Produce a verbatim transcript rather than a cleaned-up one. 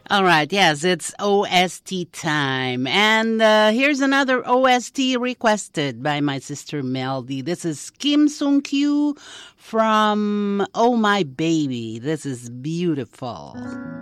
All right, yes, it's O S T time. And uh, here's another O S T requested by my sister Melody. This is Kim Sung-kyu from Oh My Baby. This is beautiful.